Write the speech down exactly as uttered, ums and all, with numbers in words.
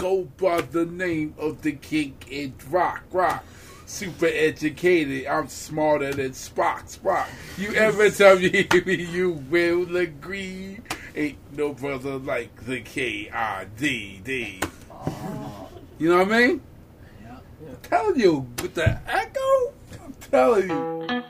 go by the name of the King in rock, rock. Super educated, I'm smarter than Spock, Spock. You ever tell me you will agree? Ain't no brother like the K I D D. You know what I mean? Yeah. I'm telling you, with the echo, I'm telling you.